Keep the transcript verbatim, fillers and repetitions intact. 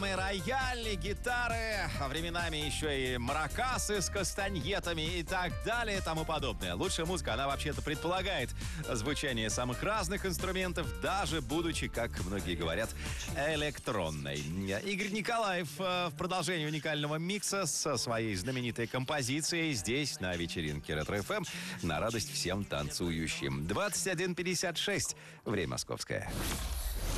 самые рояли, гитары, а временами еще и маракасы с кастаньетами и так далее и тому подобное. Лучшая музыка, она вообще-то предполагает звучание самых разных инструментов, даже будучи, как многие говорят, электронной. Игорь Николаев в продолжении уникального микса со своей знаменитой композицией здесь, на вечеринке Ретро-эф эм, на радость всем танцующим. двадцать один пятьдесят шесть. Время московское.